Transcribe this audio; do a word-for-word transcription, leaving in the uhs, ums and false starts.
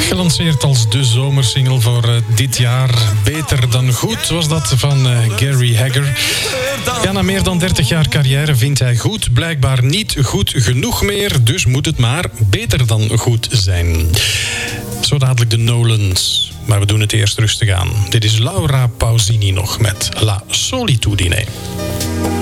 Gelanceerd als de zomersingle voor uh, dit jaar. Beter dan goed was dat van uh, Gary Hagger. Ja, na meer dan dertig jaar carrière vindt hij goed blijkbaar niet goed genoeg meer. Dus moet het maar beter dan goed zijn. Zo dadelijk de Nolans. Maar we doen het eerst rustig aan. Dit is Laura Pausini nog met La Solitudine.